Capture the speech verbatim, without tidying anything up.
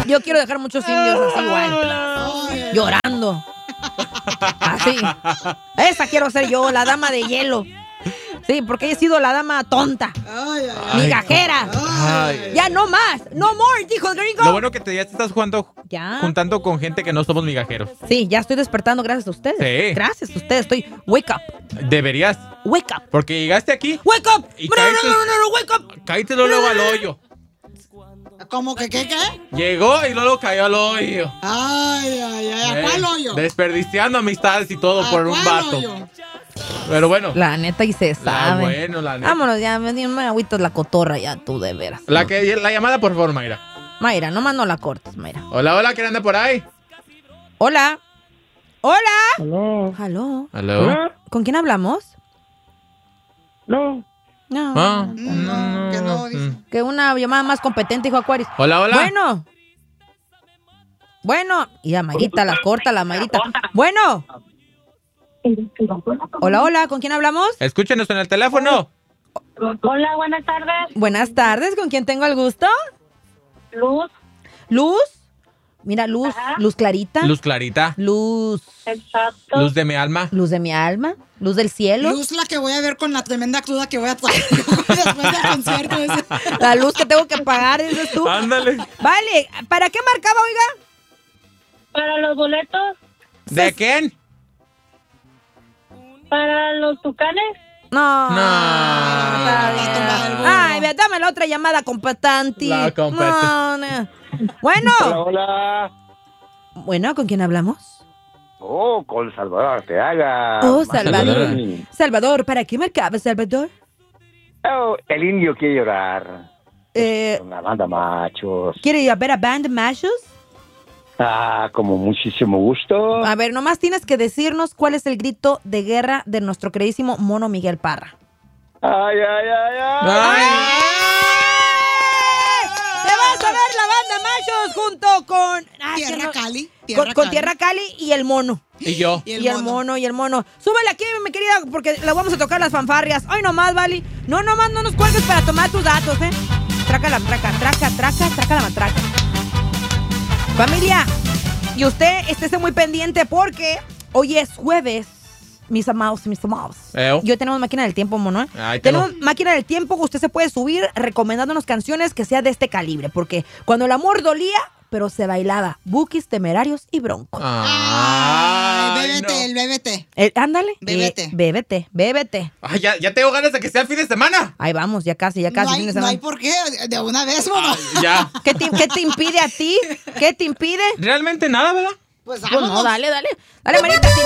Yo quiero dejar muchos indios así igual. Llorando. Así. Esa quiero ser yo, la dama de hielo. Sí, porque he sido la dama tonta. Ay, ay, migajera. Ay. Ya no más. No more, dijo el gringo. Lo bueno que te, ya te estás jugando, Ya. juntando con gente que no somos migajeros. Sí, ya estoy despertando gracias a ustedes. Sí. Gracias a ustedes. Estoy wake up. Deberías. Wake up. Porque llegaste aquí. Wake up. Y No, no, caíste- no, no, no, wake up. Caíste luego al hoyo. ¿Cómo que qué, qué? Llegó y luego cayó al hoyo. Ay, ay, ay. ¿A cuál Eh, hoyo? Desperdiciando amistades y todo ¿A por un cuál vato. hoyo? Pero bueno. La neta y se La sabe. bueno, la neta. Vámonos, ya me dio una agüita la cotorra ya, tú de veras. La, que, la llamada, por favor, Mayra. Mayra, nomás no la cortes, Mayra. Hola, hola, ¿quién anda por ahí? Hola. Hola. Aló. Aló. ¿Aló? ¿Con quién hablamos? No. No. Ah, No, que no, dice. mm. Que una llamada más competente, hijo Acuaris. Hola, hola. Bueno. Bueno. Y la Mayrita la corta, la Mayrita. Bueno. Hola, hola. ¿Con quién hablamos? Escúchenos en el teléfono. Hola, buenas tardes. Buenas tardes. ¿Con quién tengo el gusto? Luz. Luz. Mira, Luz. Ajá. Luz clarita. Luz clarita. Luz. Exacto. Luz de mi alma. Luz de mi alma. Luz del cielo. Luz la que voy a ver con la tremenda cruda que voy a traer después del concierto ese. La luz que tengo que pagar, dices tú. Ándale. Vale. ¿Para qué marcaba, oiga? Para los boletos, ¿De quién? para los tucanes. No. No. Está bien. Ay, ve, dame la otra llamada competente. La competente. No, no. Bueno. Hola, hola. Bueno, ¿con quién hablamos? Oh, con Salvador Arteaga. Oh, Más Salvador. Salvador. Salvador, ¿para qué marcaba, Salvador? Oh, el indio quiere llorar. Eh, Una banda machos. ¿Quiere ir a ver a Band Machos? Ah, como muchísimo gusto. A ver, nomás tienes que decirnos cuál es el grito de guerra de nuestro queridísimo mono Miguel Parra. Ay, ay, ay, ay. Ay. ¡Te vas a ver la Banda Machos junto con... ah, que Tierra no- Cali. Tierra con, con Cali. Tierra Cali y el mono. Y yo. Y Y el, el, mono. y el mono. Súbele aquí, mi querida, porque le vamos a tocar las fanfarrias. Hoy nomás, Vali. No, nomás no nos cuelgues para tomar tus datos, ¿eh? Traca la traca, traca, traca, traca la matraca. Familia, y usted estése muy pendiente porque hoy es jueves, mis amados y mis amados. Eo. Yo tenemos máquina del tiempo, mono, ¿eh? Ahí tengo. Tenemos máquina del tiempo que usted se puede subir recomendándonos canciones que sea de este calibre. Porque cuando el amor dolía, pero se bailaba. Bukis, Temerarios y Bronco. Ay, Ay, bébete, no. el bébete. Eh, ándale. Bébete. Eh, bébete, bébete. Ay, ya, ya tengo ganas de que sea el fin de semana. Ahí vamos, ya casi, ya casi. No fin hay, de no semana. hay por qué, de una vez, mono. Ya. ¿Qué, te, ¿Qué te impide a ti? ¿Qué te impide? Realmente nada, ¿verdad? Pues Pues no, vámonos. dale, dale. Dale, manita.